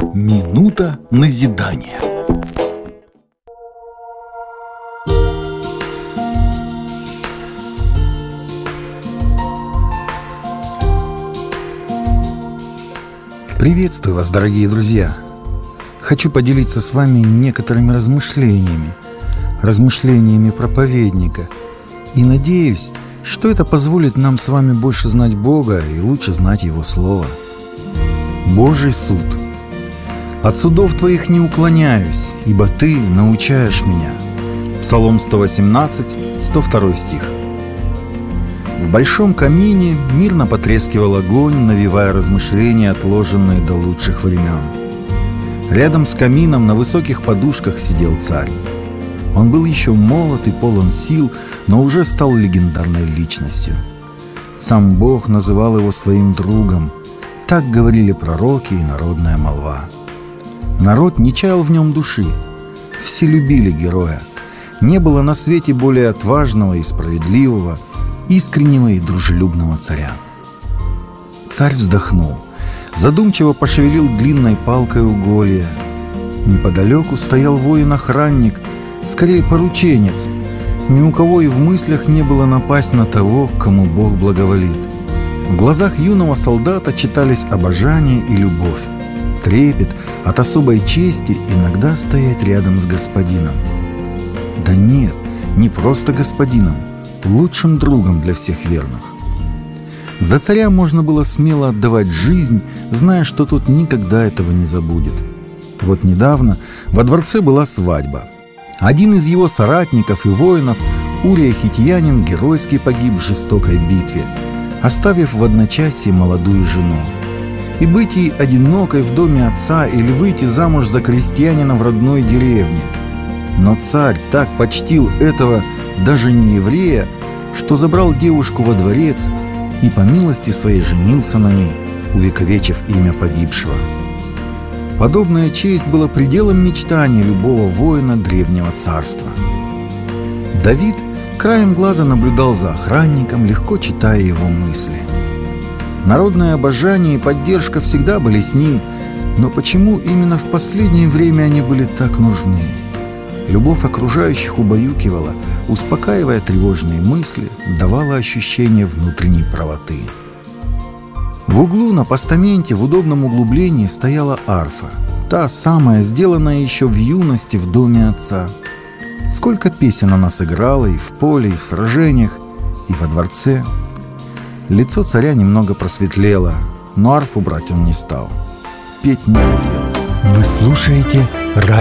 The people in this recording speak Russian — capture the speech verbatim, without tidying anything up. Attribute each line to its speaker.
Speaker 1: Минута назидания. Приветствую вас, дорогие друзья! Хочу поделиться с вами некоторыми размышлениями, размышлениями проповедника, и надеюсь, что это позволит нам с вами больше знать Бога и лучше знать Его Слово. Божий суд. «От судов твоих не уклоняюсь, ибо ты научаешь меня». Псалом сто восемнадцать, сто второй стих. В большом камине мирно потрескивал огонь, навевая размышления, отложенные до лучших времен. Рядом с камином на высоких подушках сидел царь. Он был еще молод и полон сил, но уже стал легендарной личностью. Сам Бог называл его своим другом. Так говорили пророки и народная молва. Народ не чаял в нем души. Все любили героя. Не было на свете более отважного и справедливого, искреннего и дружелюбного царя. Царь вздохнул, задумчиво пошевелил длинной палкой уголья. Неподалеку стоял воин-охранник, скорее порученец. Ни у кого и в мыслях не было напасть на того, кому Бог благоволит. В глазах юного солдата читались обожание и любовь, трепет от особой чести иногда стоять рядом с господином. Да нет, не просто господином, лучшим другом для всех верных. За царя можно было смело отдавать жизнь, зная, что тот никогда этого не забудет. Вот недавно во дворце была свадьба. Один из его соратников и воинов, Урия Хитьянин, геройски погиб в жестокой битве, оставив в одночасье молодую жену. И быть ей одинокой в доме отца или выйти замуж за крестьянина в родной деревне. Но царь так почтил этого даже не еврея, что забрал девушку во дворец и по милости своей женился на ней, увековечив имя погибшего. Подобная честь была пределом мечтаний любого воина древнего царства. Давид краем глаза наблюдал за охранником, легко читая его мысли. Народное обожание и поддержка всегда были с ним, но почему именно в последнее время они были так нужны? Любовь окружающих убаюкивала, успокаивая тревожные мысли, давала ощущение внутренней правоты. В углу на постаменте в удобном углублении стояла арфа, та самая, сделанная еще в юности в доме отца. Сколько песен она сыграла и в поле, и в сражениях, и во дворце. Лицо царя немного просветлело, но арфу брать он не стал. Петь не хотел.
Speaker 2: Вы слушаете радио